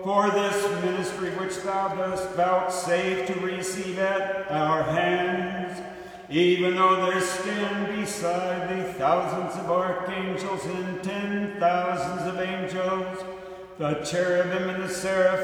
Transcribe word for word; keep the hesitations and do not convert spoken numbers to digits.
for this ministry which thou dost vouchsafe to receive at our hands, even though there stand beside thee thousands of archangels and ten thousands of angels, the cherubim and the seraphim,